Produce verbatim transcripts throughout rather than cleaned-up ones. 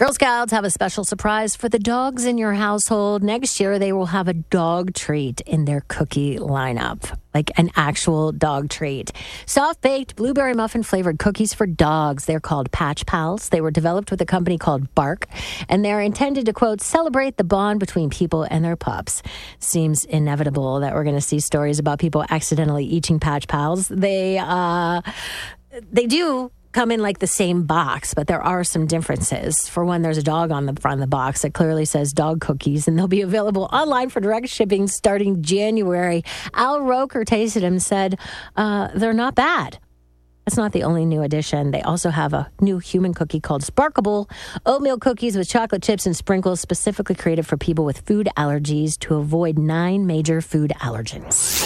Girl Scouts have a special surprise for the dogs in your household. Next year, they will have a dog treat in their cookie lineup, like an actual dog treat. Soft-baked blueberry muffin-flavored cookies for dogs. They're called Patch Pals. They were developed with a company called Bark, and they're intended to, quote, celebrate the bond between people and their pups. Seems inevitable that we're going to see stories about people accidentally eating Patch Pals. They, uh, they do come in like the same box, but there are some differences. For one, there's a dog on the front of the box that clearly says dog cookies, and they'll be available online for direct shipping starting January. Al Roker tasted them, said uh, they're not bad. That's not the only new addition. They also have a new human cookie called Sparkable, oatmeal cookies with chocolate chips and sprinkles, specifically created for people with food allergies to avoid nine major food allergens.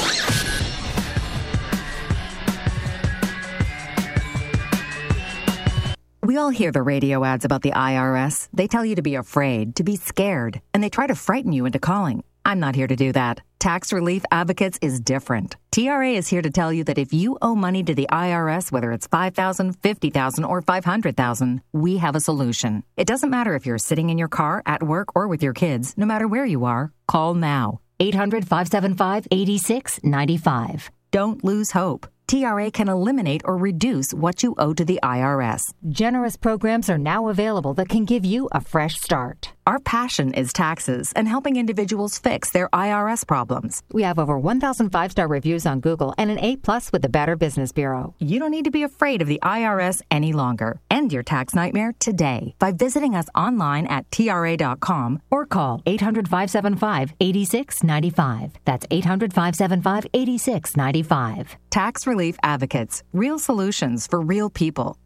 We all hear the radio ads about the I R S. They tell you to be afraid, to be scared, and they try to frighten you into calling. I'm not here to do that. Tax Relief Advocates is different. T R A is here to tell you that if you owe money to the I R S, whether it's five thousand dollars, fifty thousand dollars, or five hundred thousand dollars, we have a solution. It doesn't matter if you're sitting in your car, at work, or with your kids. No matter where you are, call now. eight hundred, five seven five, eight six nine five. Don't lose hope. T R A can eliminate or reduce what you owe to the I R S. Generous programs are now available that can give you a fresh start. Our passion is taxes and helping individuals fix their I R S problems. We have over one thousand five-star reviews on Google and an A plus with the Better Business Bureau. You don't need to be afraid of the I R S any longer. End your tax nightmare today by visiting us online at T R A dot com or call eight hundred, five seven five, eight six nine five. That's eight hundred, five seven five, eight six nine five. Tax Relief Advocates. Real solutions for real people.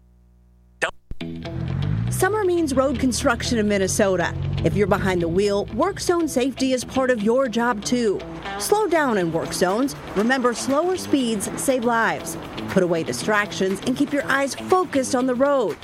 Summer means road construction in Minnesota. If you're behind the wheel, work zone safety is part of your job too. Slow down in work zones. Remember, slower speeds save lives. Put away distractions and keep your eyes focused on the road.